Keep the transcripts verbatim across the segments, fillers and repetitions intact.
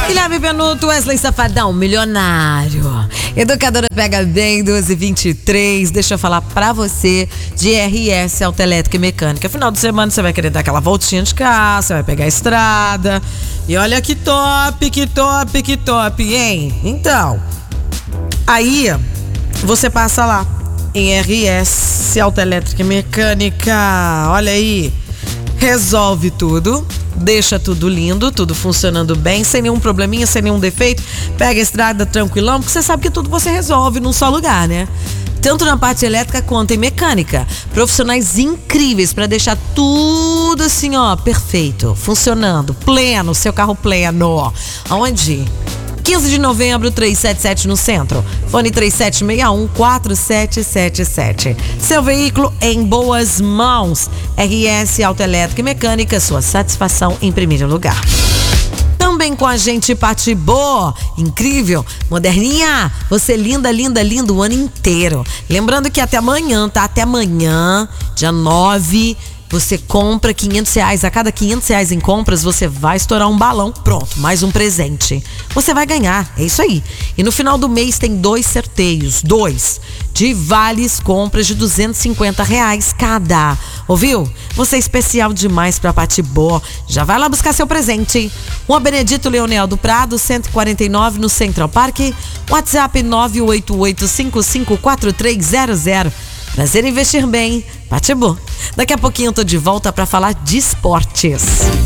Guilherme Benuto, Wesley Safadão, milionário. Educadora Pega Bem, doze e vinte e três. Deixa eu falar pra você de R S Autoelétrica e Mecânica. Final de semana você vai querer dar aquela voltinha de carro, você vai pegar a estrada. E olha que top, que top, que top, hein? Então, aí você passa lá em R S Autoelétrica e Mecânica. Olha aí, resolve tudo. Deixa tudo lindo, tudo funcionando bem, sem nenhum probleminha, sem nenhum defeito. Pega a estrada tranquilão, porque você sabe que tudo você resolve num só lugar, né? Tanto na parte elétrica quanto em mecânica. Profissionais incríveis para deixar tudo assim, ó, perfeito, funcionando, pleno, seu carro pleno. Aonde? quinze de novembro, trezentos e setenta e sete no centro. Fone três sete seis um, quatro sete sete sete. Seu veículo em boas mãos. R S Autoelétrica e Mecânica, sua satisfação em primeiro lugar. Também com a gente, Patibô, incrível, moderninha, você linda, linda, linda o ano inteiro. Lembrando que até amanhã, tá? Até amanhã, dia nove, você compra quinhentos reais, a cada quinhentos reais em compras você vai estourar um balão, pronto, mais um presente. Você vai ganhar, é isso aí. E no final do mês tem dois sorteios, dois, de vales compras de duzentos e cinquenta reais cada. Ouviu? Você é especial demais pra Patibô. Já vai lá buscar seu presente. Rua Benedito Leonel do Prado, cento e quarenta e nove no Central Park. WhatsApp nove oito oito cinco cinco quatro três zero zero. Prazer em investir bem, Patibô. Daqui a pouquinho eu tô de volta para falar de esportes.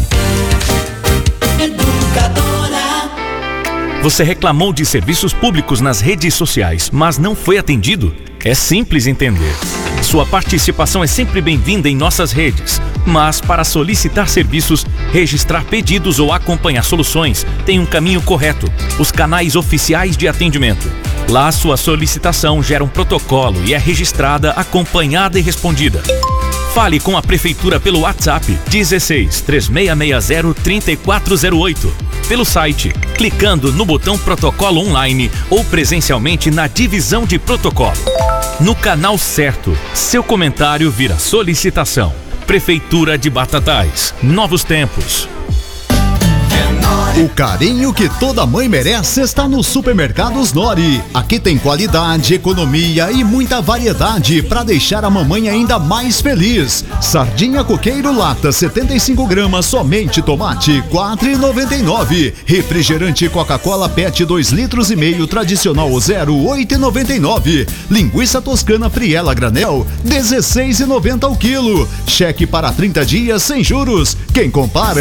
Educadora. Você reclamou de serviços públicos nas redes sociais, mas não foi atendido? É simples entender. Sua participação é sempre bem-vinda em nossas redes, mas para solicitar serviços, registrar pedidos ou acompanhar soluções, tem um caminho correto: os canais oficiais de atendimento. Lá, sua solicitação gera um protocolo e é registrada, acompanhada e respondida. Fale com a Prefeitura pelo WhatsApp dezesseis, três seis seis zero, três quatro zero oito, pelo site, clicando no botão Protocolo Online ou presencialmente na divisão de protocolo. No canal certo, seu comentário vira solicitação. Prefeitura de Batatais, novos tempos. O carinho que toda mãe merece está nos Supermercados Nori. Aqui tem qualidade, economia e muita variedade para deixar a mamãe ainda mais feliz. Sardinha coqueiro lata setenta e cinco gramas, somente tomate quatro reais e noventa e nove centavos. Refrigerante Coca-Cola Pet dois litros e meio tradicional zero, oito reais e noventa e nove centavos. Linguiça toscana Friela granel dezesseis reais e noventa centavos ao quilo. Cheque para trinta dias sem juros. Quem compara